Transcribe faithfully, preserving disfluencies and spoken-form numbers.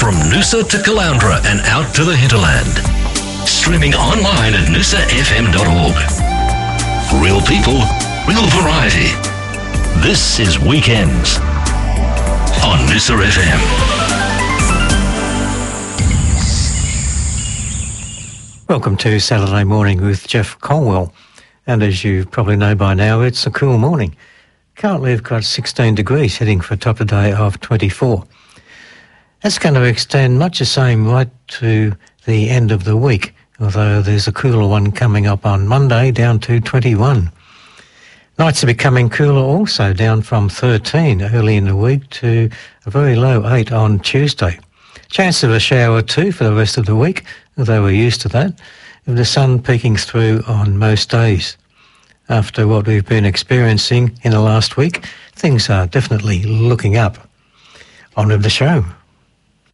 From Noosa to Caloundra and out to the hinterland. Streaming online at noosa f m dot org. Real people, real variety. This is Weekends on Noosa F M. Welcome to Saturday Morning with Jeff Colwell. And as you probably know by now, it's a cool morning. Currently we've got sixteen degrees, heading for a top of day of twenty-four. That's going to extend much the same right to the end of the week, although there's a cooler one coming up on Monday down to twenty-one. Nights are becoming cooler also, down from thirteen early in the week to a very low eight on Tuesday. Chance of a shower or two for the rest of the week, although we're used to that, with the sun peeking through on most days. After what we've been experiencing in the last week, things are definitely looking up. On with the show.